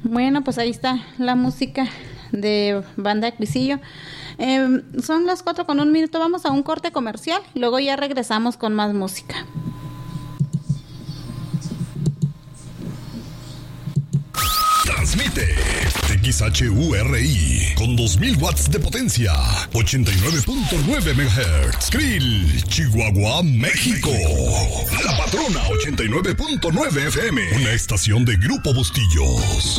Bueno, pues ahí está la música de Banda Cuisillo. Son las 4:01. Vamos a un corte comercial. Luego ya regresamos con más música. Transmite XHURI con 2000 watts de potencia, 89.9 MHz. Krill, Chihuahua, México. La Patrona 89.9 FM, una estación de Grupo Bustillos.